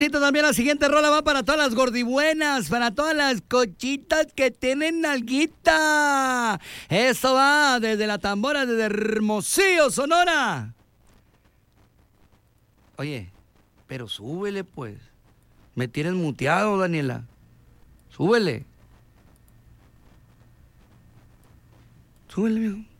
También la siguiente rola va para todas las gordibuenas, para todas las cochitas que tienen nalguita. Esto va desde la tambora, desde Hermosillo, Sonora. Oye, pero súbele pues. Me tienes muteado, Daniela. Súbele. Súbele, mijo.